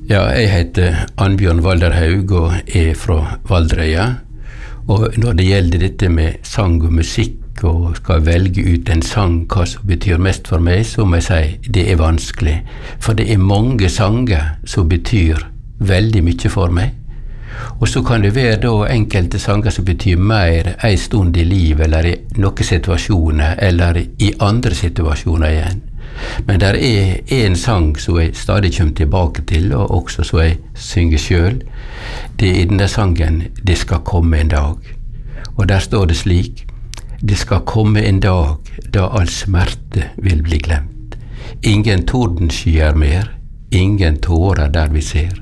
Ja, jeg heter Annbjørn Valderhaug og fra Valdreia. Og når det gjelder dette med sang og musikk og skal velge ut en sang, hva som betyr mest for meg, så må jeg si det vanskelig. For det mange sanger som betyr veldig mye for meg. Og så kan det være da enkelte sanger som betyr mer en stund i livet, eller i noen situasjoner, eller i andre situasjoner igjen. Men der en sang som jeg stadig kommer tilbake til, og også som jeg synger selv. Det i denne sangen «Det skal komme en dag». Og der står det slik: «Det skal komme en dag da all smerte vil bli glemt. Ingen tordenskyer mer, ingen tårer der vi ser.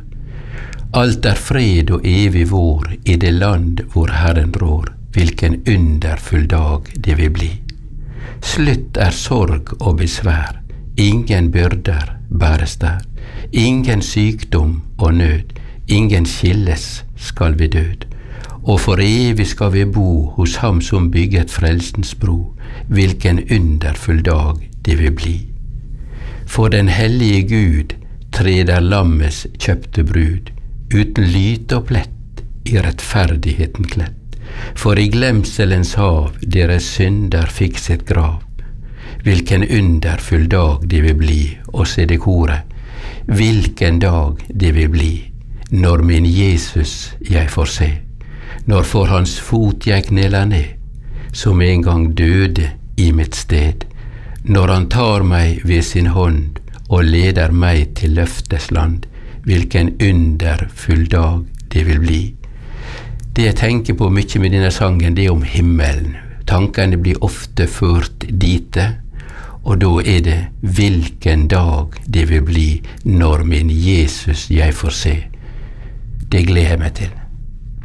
Alt fred og evig vår i det land hvor Herren rår. Hvilken underfull dag det vil bli. Slutt sorg og besvær. Ingen byrder bæres der. Ingen sykdom og nød. Ingen skilles skal vi død. Og for evig skal vi bo hos ham som bygget frelsens bro. Hvilken underfull dag det vil bli. For den hellige Gud treder lammets kjøpte brud, uten lyte og plett, i rettferdigheten klett. For i glemselens hav deres synder fikk sitt grav. Hvilken underfull dag det vil bli, og se det koret. Hvilken dag det vil bli, når min Jesus jeg får se. Når for hans fot jeg kneler ned, som en gang døde i mitt sted. Når han tar meg ved sin hånd, og leder meg til løftes land. Hvilken underfull dag det vil bli. Det jeg tenker på mye med denne sangen, det om himmelen. Tankene blir ofte ført dit, og da det hvilken dag det vil bli når min Jesus jeg får se. Det gleder jeg meg til.